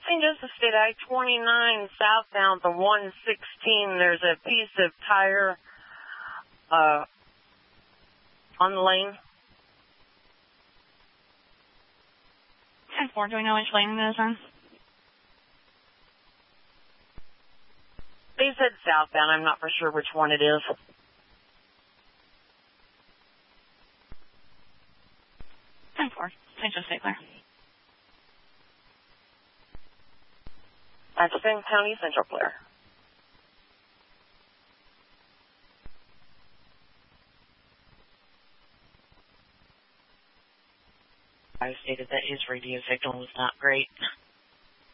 St. Joseph State I-29 southbound the 116. There's a piece of tire on the lane. 10-4, do we know which lane it is on? They said southbound. I'm not for sure which one it is. St. Joseph State clear. That's Finn County Central clear. I stated that his radio signal was not great.